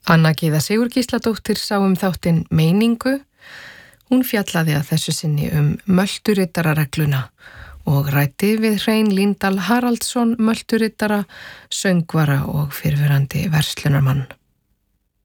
Anna Gyða Sigurgísladóttir sá þáttinn Meiningu. Hún fjallaði að þessu sinni Mölturidararegluna og ræddi við Hrein Líndal Haraldsson, mölturiddara, söngvara og fyrrverandi verslunarmann.